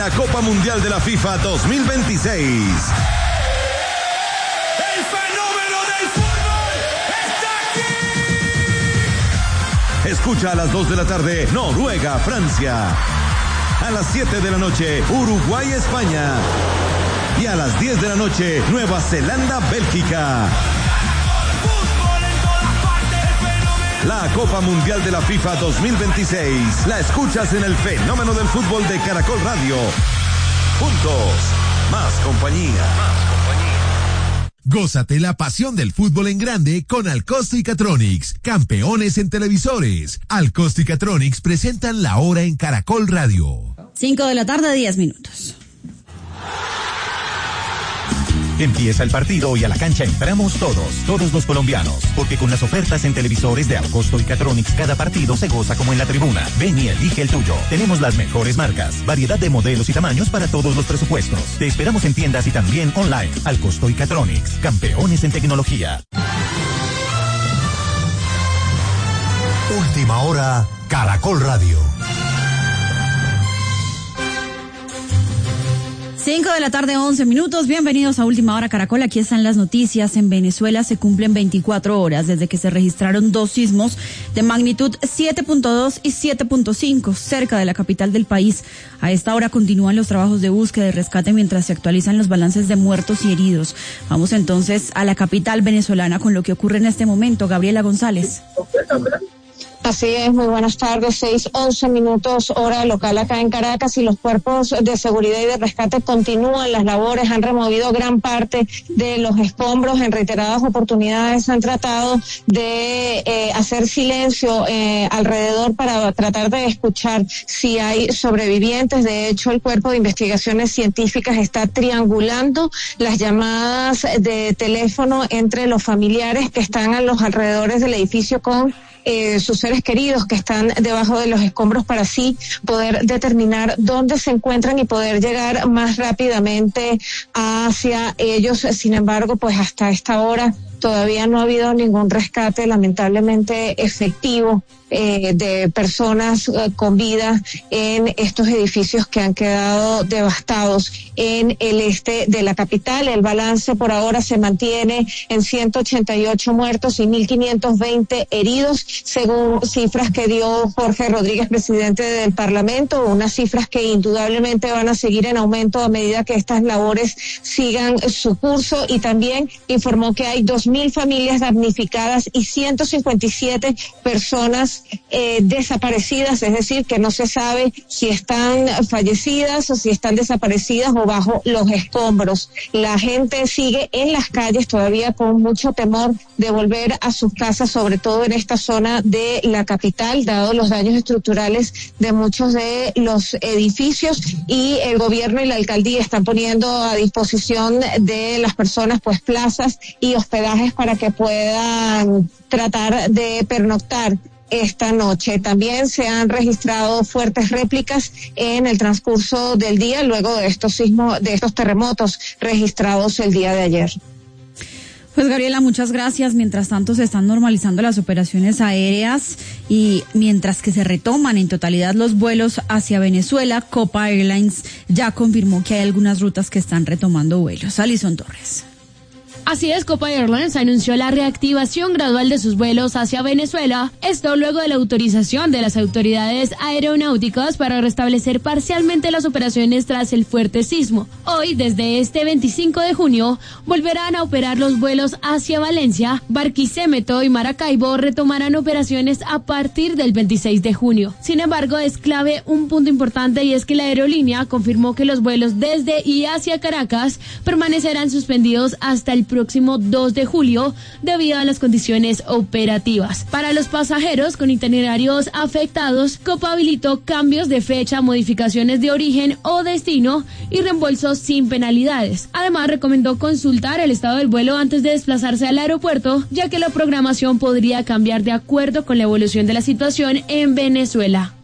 la Copa Mundial de la FIFA 2026. Escucha a las 2 de la tarde, Noruega, Francia. A las 7 de la noche, Uruguay, España. Y a las 10 de la noche, Nueva Zelanda, Bélgica. La Copa Mundial de la FIFA 2026. La escuchas en el Fenómeno del Fútbol de Caracol Radio. Juntos, más compañía. Gózate la pasión del fútbol en grande con Alcosto y Catronics, campeones en televisores. Alcosto y Catronics presentan La Hora en Caracol Radio. 5 de la tarde, 10 minutos. Empieza el partido y a la cancha entramos todos los colombianos, porque con las ofertas en televisores de Alcosto y Catronics cada partido se goza como en la tribuna. Ven y elige el tuyo. Tenemos las mejores marcas, variedad de modelos y tamaños para todos los presupuestos. Te esperamos en tiendas y también online. Alcosto y Catronics, campeones en tecnología. Última hora, Caracol Radio. 5 de la tarde, 11 minutos. Bienvenidos a Última Hora Caracol. Aquí están las noticias. En Venezuela se cumplen 24 horas desde que se registraron 2 sismos de magnitud 7.2 y 7.5 cerca de la capital del país. A esta hora continúan los trabajos de búsqueda y rescate mientras se actualizan los balances de muertos y heridos. Vamos entonces a la capital venezolana con lo que ocurre en este momento. Gabriela González. Así es, muy buenas tardes, 6:11 minutos, hora local acá en Caracas, y los cuerpos de seguridad y de rescate continúan las labores, han removido gran parte de los escombros, en reiteradas oportunidades han tratado de hacer silencio alrededor para tratar de escuchar si hay sobrevivientes. De hecho, el Cuerpo de Investigaciones Científicas está triangulando las llamadas de teléfono entre los familiares que están a los alrededores del edificio con sus seres queridos que están debajo de los escombros, para así poder determinar dónde se encuentran y poder llegar más rápidamente hacia ellos. Sin embargo, pues hasta esta hora todavía no ha habido ningún rescate lamentablemente efectivo de personas con vida en estos edificios que han quedado devastados en el este de la capital. El balance por ahora se mantiene en 188 muertos y 1.520 heridos, según cifras que dio Jorge Rodríguez, presidente del Parlamento, unas cifras que indudablemente van a seguir en aumento a medida que estas labores sigan su curso, y también informó que hay 2.000 familias damnificadas y 157 personas desaparecidas, es decir, que no se sabe si están fallecidas o si están desaparecidas o bajo los escombros. La gente sigue en las calles todavía con mucho temor de volver a sus casas, sobre todo en esta zona de la capital, dado los daños estructurales de muchos de los edificios, y el gobierno y la alcaldía están poniendo a disposición de las personas pues plazas y hospedajes para que puedan tratar de pernoctar esta noche. También se han registrado fuertes réplicas en el transcurso del día luego de estos terremotos registrados el día de ayer. Pues Gabriela, muchas gracias. Mientras tanto se están normalizando las operaciones aéreas y mientras que se retoman en totalidad los vuelos hacia Venezuela, Copa Airlines ya confirmó que hay algunas rutas que están retomando vuelos. Alison Torres. Así es, Copa Airlines anunció la reactivación gradual de sus vuelos hacia Venezuela, esto luego de la autorización de las autoridades aeronáuticas para restablecer parcialmente las operaciones tras el fuerte sismo. Hoy, desde este 25 de junio, volverán a operar los vuelos hacia Valencia, Barquisimeto y Maracaibo retomarán operaciones a partir del 26 de junio. Sin embargo, es clave un punto importante, y es que la aerolínea confirmó que los vuelos desde y hacia Caracas permanecerán suspendidos hasta el próximo 2 de julio debido a las condiciones operativas. Para los pasajeros con itinerarios afectados, Copa habilitó cambios de fecha, modificaciones de origen o destino y reembolsos sin penalidades. Además, recomendó consultar el estado del vuelo antes de desplazarse al aeropuerto, ya que la programación podría cambiar de acuerdo con la evolución de la situación en Venezuela.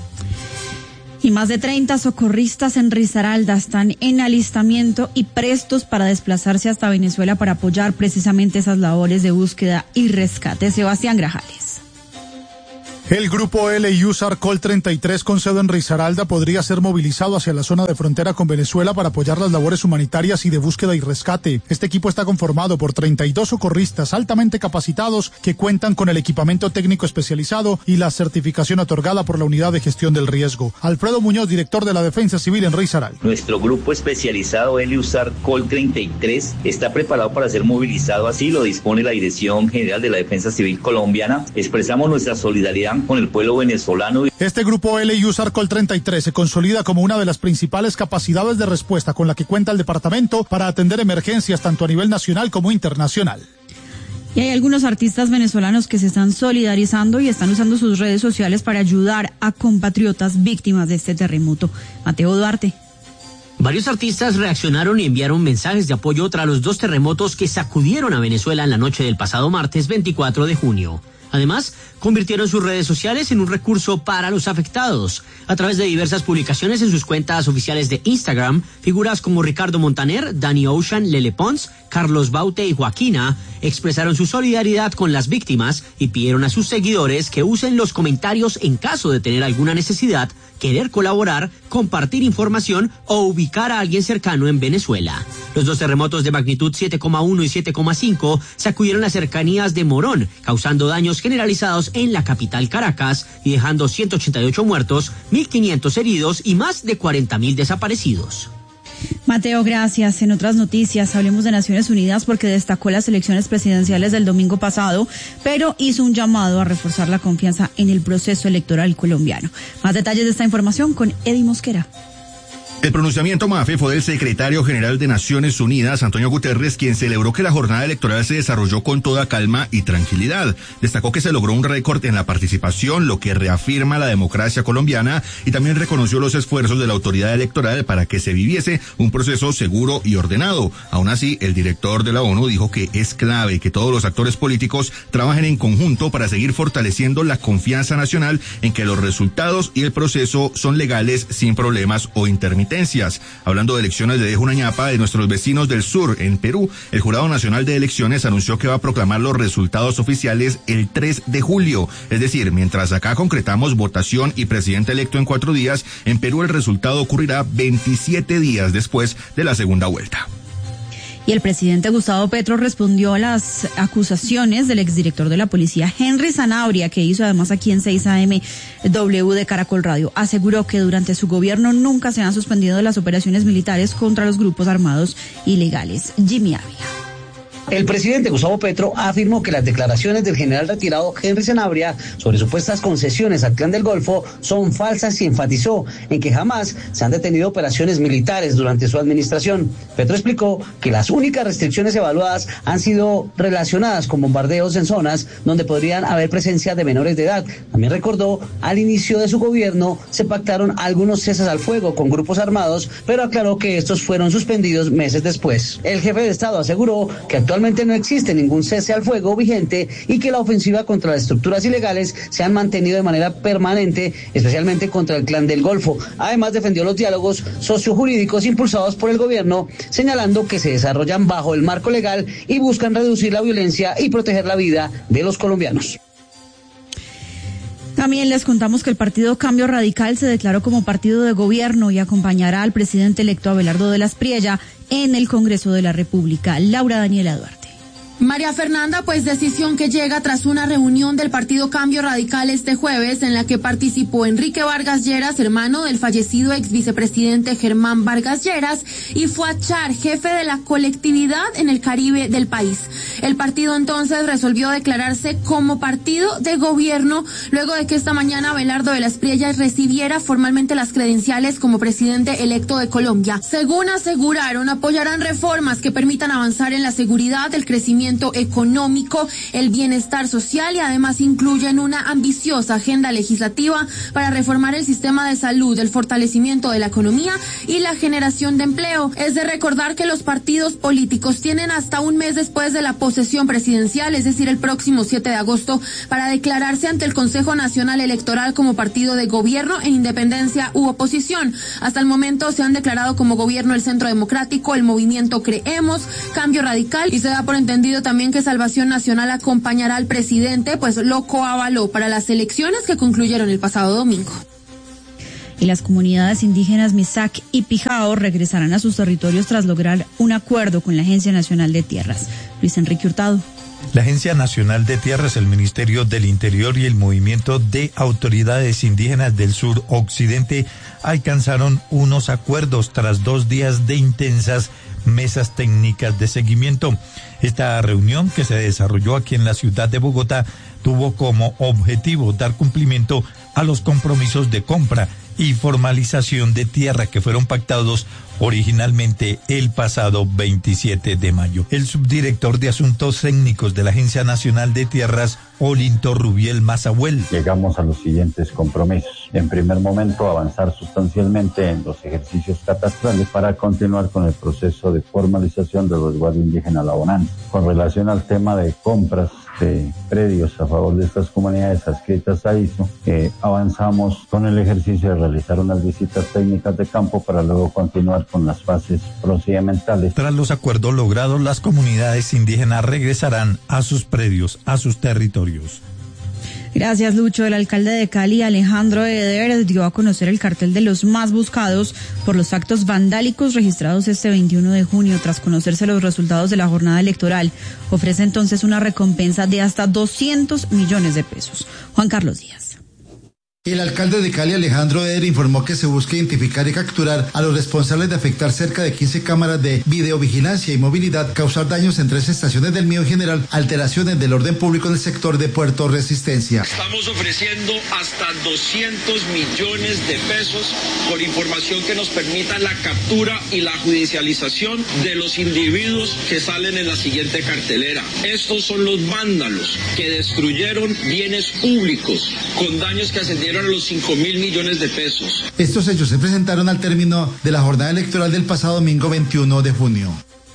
Y más de 30 socorristas en Risaralda están en alistamiento y prestos para desplazarse hasta Venezuela para apoyar precisamente esas labores de búsqueda y rescate. Sebastián Grajales. El grupo LIUSAR Col 33 con sede en Risaralda podría ser movilizado hacia la zona de frontera con Venezuela para apoyar las labores humanitarias y de búsqueda y rescate. Este equipo está conformado por 32 socorristas altamente capacitados que cuentan con el equipamiento técnico especializado y la certificación otorgada por la Unidad de Gestión del Riesgo. Alfredo Muñoz, director de la Defensa Civil en Risaralda. Nuestro grupo especializado LIUSAR Col 33 está preparado para ser movilizado, así lo dispone la Dirección General de la Defensa Civil colombiana. Expresamos nuestra solidaridad con el pueblo venezolano. Este grupo LIUSAR Col 33 se consolida como una de las principales capacidades de respuesta con la que cuenta el departamento para atender emergencias tanto a nivel nacional como internacional. Y hay algunos artistas venezolanos que se están solidarizando y están usando sus redes sociales para ayudar a compatriotas víctimas de este terremoto. Mateo Duarte. Varios artistas reaccionaron y enviaron mensajes de apoyo tras los 2 terremotos que sacudieron a Venezuela en la noche del pasado martes 24 de junio. Además, convirtieron sus redes sociales en un recurso para los afectados. A través de diversas publicaciones en sus cuentas oficiales de Instagram, figuras como Ricardo Montaner, Danny Ocean, Lele Pons, Carlos Baute y Joaquina expresaron su solidaridad con las víctimas y pidieron a sus seguidores que usen los comentarios en caso de tener alguna necesidad, querer colaborar, compartir información o ubicar a alguien cercano en Venezuela. Los 2 terremotos de magnitud 7,1 y 7,5 sacudieron las cercanías de Morón, causando daños generalizados en la capital Caracas y dejando 188 muertos, 1.500 heridos y más de 40.000 desaparecidos. Mateo, gracias. En otras noticias, hablemos de Naciones Unidas porque destacó las elecciones presidenciales del domingo pasado, pero hizo un llamado a reforzar la confianza en el proceso electoral colombiano. Más detalles de esta información con Eddie Mosquera. El pronunciamiento MAFE fue del secretario general de Naciones Unidas, Antonio Guterres, quien celebró que la jornada electoral se desarrolló con toda calma y tranquilidad. Destacó que se logró un récord en la participación, lo que reafirma la democracia colombiana, y también reconoció los esfuerzos de la autoridad electoral para que se viviese un proceso seguro y ordenado. Aún así, el director de la ONU dijo que es clave que todos los actores políticos trabajen en conjunto para seguir fortaleciendo la confianza nacional en que los resultados y el proceso son legales sin problemas o intermitencias. Hablando de elecciones, le dejo una ñapa de nuestros vecinos del sur. En Perú, el Jurado Nacional de Elecciones anunció que va a proclamar los resultados oficiales el 3 de julio. Es decir, mientras acá concretamos votación y presidente electo en 4 días, en Perú el resultado ocurrirá 27 días después de la segunda vuelta. Y el presidente Gustavo Petro respondió a las acusaciones del exdirector de la policía, Henry Sanabria, que hizo además aquí en 6am W de Caracol Radio. Aseguró que durante su gobierno nunca se han suspendido las operaciones militares contra los grupos armados ilegales. Jimmy Ávila. El presidente Gustavo Petro afirmó que las declaraciones del general retirado Henry Sanabria sobre supuestas concesiones al Clan del Golfo son falsas y enfatizó en que jamás se han detenido operaciones militares durante su administración. Petro explicó que las únicas restricciones evaluadas han sido relacionadas con bombardeos en zonas donde podrían haber presencia de menores de edad. También recordó, al inicio de su gobierno se pactaron algunos ceses al fuego con grupos armados, pero aclaró que estos fueron suspendidos meses después. El jefe de Estado aseguró que actualmente no existe ningún cese al fuego vigente y que la ofensiva contra las estructuras ilegales se han mantenido de manera permanente, especialmente contra el Clan del Golfo. Además, defendió los diálogos sociojurídicos impulsados por el gobierno, señalando que se desarrollan bajo el marco legal y buscan reducir la violencia y proteger la vida de los colombianos. También les contamos que el partido Cambio Radical se declaró como partido de gobierno y acompañará al presidente electo Abelardo de la Espriella en el Congreso de la República. Laura Daniela Duarte. María Fernanda, pues decisión que llega tras una reunión del partido Cambio Radical este jueves en la que participó Enrique Vargas Lleras, hermano del fallecido ex vicepresidente Germán Vargas Lleras, y Fuachar, jefe de la colectividad en el Caribe del país. El partido entonces resolvió declararse como partido de gobierno luego de que esta mañana Abelardo de la Espriella recibiera formalmente las credenciales como presidente electo de Colombia. Según aseguraron, apoyarán reformas que permitan avanzar en la seguridad, el crecimiento económico, el bienestar social y además incluyen una ambiciosa agenda legislativa para reformar el sistema de salud, el fortalecimiento de la economía y la generación de empleo. Es de recordar que los partidos políticos tienen hasta un mes después de la posesión presidencial, es decir, el próximo 7 de agosto, para declararse ante el Consejo Nacional Electoral como partido de gobierno en independencia u oposición. Hasta el momento se han declarado como gobierno el Centro Democrático, el Movimiento Creemos, Cambio Radical, y se da por entendido sabido también que Salvación Nacional acompañará al presidente, pues lo coavaló para las elecciones que concluyeron el pasado domingo. Y las comunidades indígenas Misak y Pijao regresarán a sus territorios tras lograr un acuerdo con la Agencia Nacional de Tierras. Luis Enrique Hurtado. La Agencia Nacional de Tierras, el Ministerio del Interior y el Movimiento de Autoridades Indígenas del Sur Occidente alcanzaron unos acuerdos tras 2 días de intensas mesas técnicas de seguimiento. Esta reunión, que se desarrolló aquí en la ciudad de Bogotá, tuvo como objetivo dar cumplimiento a los compromisos de compra y formalización de tierra que fueron pactados originalmente el pasado 27 de mayo. El subdirector de Asuntos Técnicos de la Agencia Nacional de Tierras, Olinto Rubiel Mazahuel. Llegamos a los siguientes compromisos. En primer momento, avanzar sustancialmente en los ejercicios catastrales para continuar con el proceso de formalización del resguardo indígena La Bonanza. Con relación al tema de compras de predios a favor de estas comunidades adscritas a ISO, avanzamos con el ejercicio de realizar unas visitas técnicas de campo para luego continuar con las fases procedimentales. Tras los acuerdos logrados, las comunidades indígenas regresarán a sus predios, a sus territorios. Gracias, Lucho. El alcalde de Cali, Alejandro Eder, dio a conocer el cartel de los más buscados por los actos vandálicos registrados este 21 de junio. Tras conocerse los resultados de la jornada electoral, ofrece entonces una recompensa de hasta 200 millones de pesos. Juan Carlos Díaz. El alcalde de Cali, Alejandro Eder, informó que se busca identificar y capturar a los responsables de afectar cerca de 15 cámaras de videovigilancia y movilidad, causar daños en 3 estaciones del Mío y general alteraciones del orden público en el sector de Puerto Resistencia. Estamos ofreciendo hasta 200 millones de pesos por información que nos permita la captura y la judicialización de los individuos que salen en la siguiente cartelera. Estos son los vándalos que destruyeron bienes públicos con daños que ascendieron a los 5.000 millones de pesos. Estos hechos se presentaron al término de la jornada electoral del pasado domingo 21 de junio.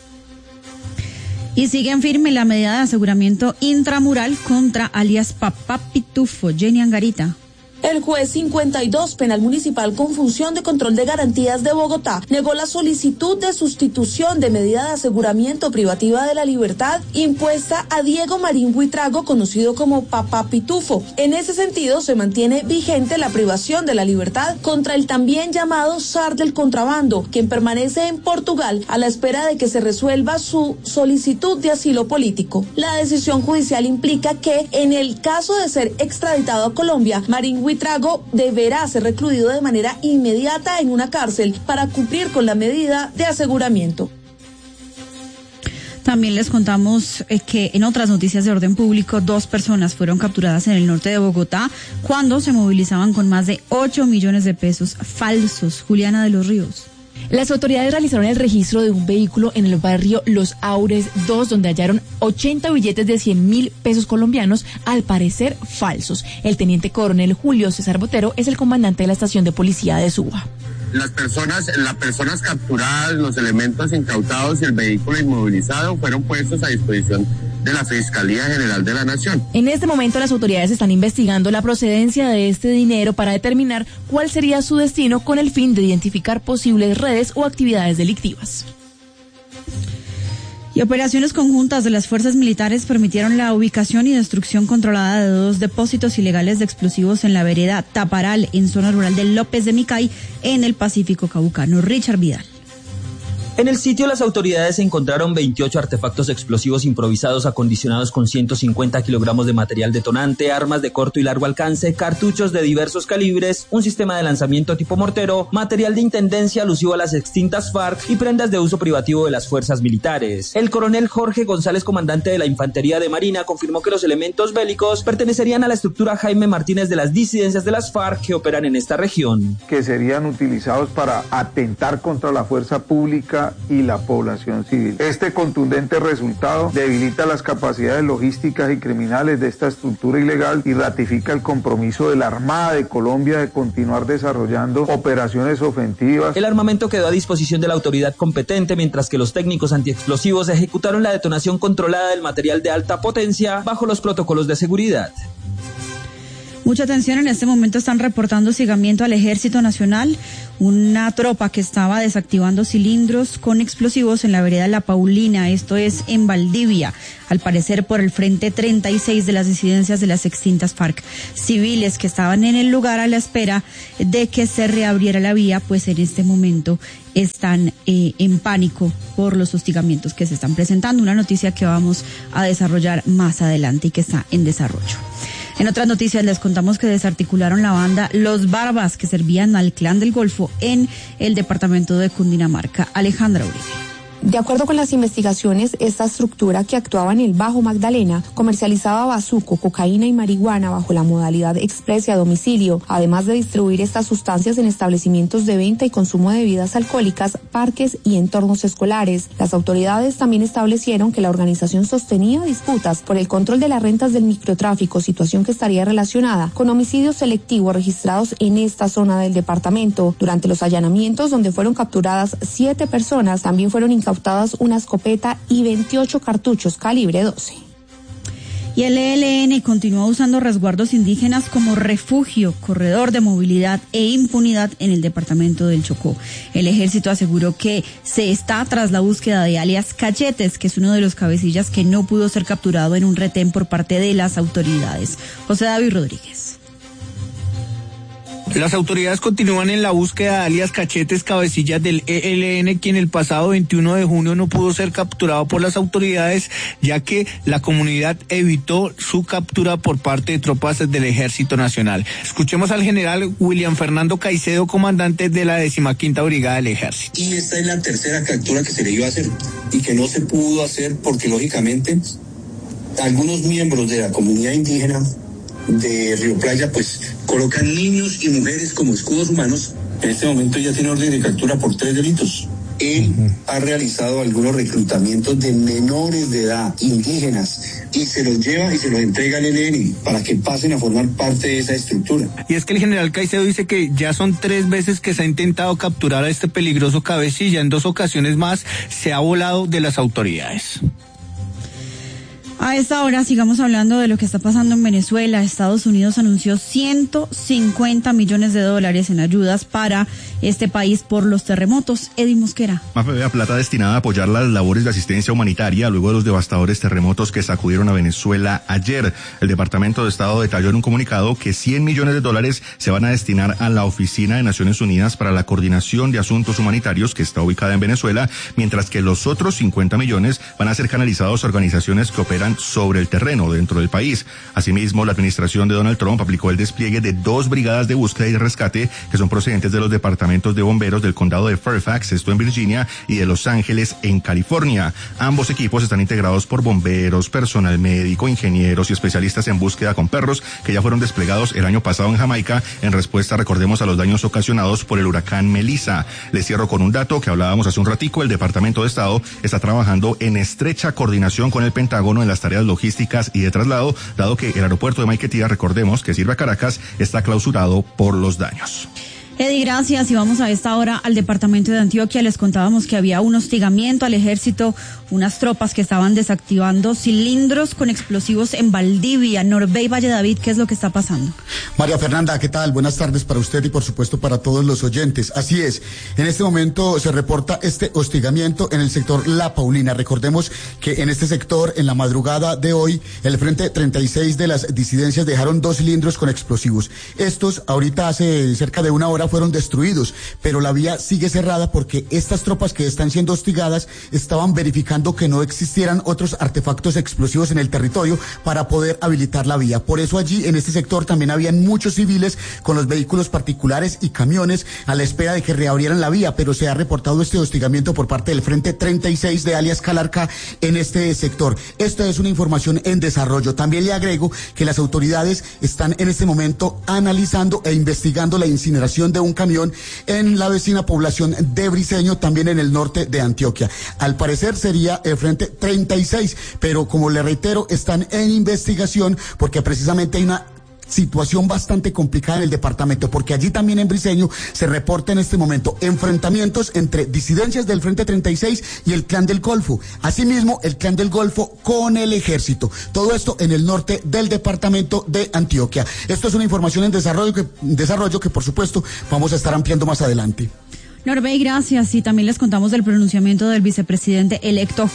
Y sigue en firme la medida de aseguramiento intramural contra alias Papá Pitufo. Jenny Angarita. El juez 52 Penal Municipal con función de control de garantías de Bogotá negó la solicitud de sustitución de medida de aseguramiento privativa de la libertad impuesta a Diego Marín Buitrago, conocido como Papá Pitufo. En ese sentido, se mantiene vigente la privación de la libertad contra el también llamado zar del contrabando, quien permanece en Portugal a la espera de que se resuelva su solicitud de asilo político. La decisión judicial implica que, en el caso de ser extraditado a Colombia, Marín Buitrago deberá ser recluido de manera inmediata en una cárcel para cumplir con la medida de aseguramiento. También les contamos que en otras noticias de orden público, 2 personas fueron capturadas en el norte de Bogotá cuando se movilizaban con más de 8 millones de pesos falsos. Juliana de los Ríos. Las autoridades realizaron el registro de un vehículo en el barrio Los Aures 2, donde hallaron 80 billetes de 100.000 pesos colombianos, al parecer falsos. El teniente coronel Julio César Botero es el comandante de la estación de policía de Suba. Las personas capturadas, los elementos incautados y el vehículo inmovilizado fueron puestos a disposición de la Fiscalía General de la Nación. En este momento las autoridades están investigando la procedencia de este dinero para determinar cuál sería su destino, con el fin de identificar posibles redes o actividades delictivas. Y operaciones conjuntas de las fuerzas militares permitieron la ubicación y destrucción controlada de 2 depósitos ilegales de explosivos en la vereda Taparal, en zona rural de López de Micay, en el Pacífico Caucano. Richard Vidal. En el sitio, las autoridades encontraron 28 artefactos explosivos improvisados acondicionados con 150 kilogramos de material detonante, armas de corto y largo alcance, cartuchos de diversos calibres, un sistema de lanzamiento tipo mortero, material de intendencia alusivo a las extintas FARC y prendas de uso privativo de las fuerzas militares. El coronel Jorge González, comandante de la Infantería de Marina, confirmó que los elementos bélicos pertenecerían a la estructura Jaime Martínez de las disidencias de las FARC que operan en esta región. Que serían utilizados para atentar contra la fuerza pública y la población civil. Este contundente resultado debilita las capacidades logísticas y criminales de esta estructura ilegal y ratifica el compromiso de la Armada de Colombia de continuar desarrollando operaciones ofensivas. El armamento quedó a disposición de la autoridad competente, mientras que los técnicos antiexplosivos ejecutaron la detonación controlada del material de alta potencia bajo los protocolos de seguridad. Mucha atención, en este momento están reportando hostigamiento al Ejército Nacional, una tropa que estaba desactivando cilindros con explosivos en la vereda La Paulina, esto es en Valdivia, al parecer por el frente 36 de las disidencias de las extintas FARC. Civiles que estaban en el lugar a la espera de que se reabriera la vía, pues en este momento están en pánico por los hostigamientos que se están presentando, una noticia que vamos a desarrollar más adelante y que está en desarrollo. En otras noticias les contamos que desarticularon la banda Los Barbas, que servían al Clan del Golfo en el departamento de Cundinamarca. Alejandra Uribe. De acuerdo con las investigaciones, esta estructura que actuaba en el Bajo Magdalena comercializaba bazuco, cocaína y marihuana bajo la modalidad express y a domicilio, además de distribuir estas sustancias en establecimientos de venta y consumo de bebidas alcohólicas, parques y entornos escolares. Las autoridades también establecieron que la organización sostenía disputas por el control de las rentas del microtráfico, situación que estaría relacionada con homicidios selectivos registrados en esta zona del departamento. Durante los allanamientos, donde fueron capturadas 7 personas, también fueron incautadas una escopeta y 28 cartuchos calibre 12. Y el ELN continúa usando resguardos indígenas como refugio, corredor de movilidad e impunidad en el departamento del Chocó. El ejército aseguró que se está tras la búsqueda de alias Cachetes, que es uno de los cabecillas que no pudo ser capturado en un retén por parte de las autoridades. José David Rodríguez. Las autoridades continúan en la búsqueda de alias Cachetes, cabecillas del ELN, quien el pasado 21 de junio no pudo ser capturado por las autoridades, ya que la comunidad evitó su captura por parte de tropas del Ejército Nacional. Escuchemos al general William Fernando Caicedo, comandante de la 15ª Brigada del Ejército. Y esta es la tercera captura que se le iba a hacer y que no se pudo hacer porque lógicamente algunos miembros de la comunidad indígena de Río Playa pues colocan niños y mujeres como escudos humanos. En este momento ya tiene orden de captura por 3 delitos. Él ha realizado algunos reclutamientos de menores de edad indígenas y se los lleva y se los entrega al ELN para que pasen a formar parte de esa estructura. Y es que el general Caicedo dice que ya son 3 veces que se ha intentado capturar a este peligroso cabecilla. En 2 ocasiones más se ha volado de las autoridades. A esta hora sigamos hablando de lo que está pasando en Venezuela. Estados Unidos anunció $150 millones en ayudas para este país por los terremotos. Eddie Mosquera. Más plata destinada a apoyar las labores de asistencia humanitaria luego de los devastadores terremotos que sacudieron a Venezuela ayer. El Departamento de Estado detalló en un comunicado que $100 millones se van a destinar a la Oficina de Naciones Unidas para la Coordinación de Asuntos Humanitarios, que está ubicada en Venezuela, mientras que los otros 50 millones van a ser canalizados a organizaciones que operan sobre el terreno dentro del país. Asimismo, la administración de Donald Trump aplicó el despliegue de 2 brigadas de búsqueda y rescate que son procedentes de los departamentos de bomberos del condado de Fairfax, esto en Virginia, y de Los Ángeles en California. Ambos equipos están integrados por bomberos, personal médico, ingenieros y especialistas en búsqueda con perros que ya fueron desplegados el año pasado en Jamaica en respuesta, recordemos, a los daños ocasionados por el huracán Melissa. Les cierro con un dato que hablábamos hace un ratico. El Departamento de Estado está trabajando en estrecha coordinación con el Pentágono en las tareas logísticas y de traslado, dado que el aeropuerto de Maiquetía, recordemos, que sirve a Caracas, está clausurado por los daños. Eddie, gracias. Y vamos a esta hora al departamento de Antioquia. Les contábamos que había un hostigamiento al ejército, unas tropas que estaban desactivando cilindros con explosivos en Valdivia. Norbey Valledavid, ¿qué es lo que está pasando? María Fernanda, ¿qué tal? Buenas tardes para usted y por supuesto para todos los oyentes. Así es, en este momento se reporta este hostigamiento en el sector La Paulina. Recordemos que en este sector, en la madrugada de hoy, el frente 36 de las disidencias dejaron 2 cilindros con explosivos. Estos, ahorita hace cerca de una hora, fueron destruidos, pero la vía sigue cerrada porque estas tropas que están siendo hostigadas estaban verificando que no existieran otros artefactos explosivos en el territorio para poder habilitar la vía. Por eso allí en este sector también habían muchos civiles con los vehículos particulares y camiones a la espera de que reabrieran la vía, pero se ha reportado este hostigamiento por parte del frente 36 de alias Calarca en este sector. Esta es una información en desarrollo. También le agrego que las autoridades están en este momento analizando e investigando la incineración de un camión en la vecina población de Briceño, también en el norte de Antioquia. Al parecer sería el frente 36, pero como le reitero, están en investigación porque precisamente hay una situación bastante complicada en el departamento, porque allí también en Briceño se reporta en este momento enfrentamientos entre disidencias del Frente 36 y el Clan del Golfo. Asimismo, el Clan del Golfo con el ejército. Todo esto en el norte del departamento de Antioquia. Esto es una información en desarrollo que por supuesto vamos a estar ampliando más adelante. Norbey, gracias. Y también les contamos del pronunciamiento del vicepresidente electo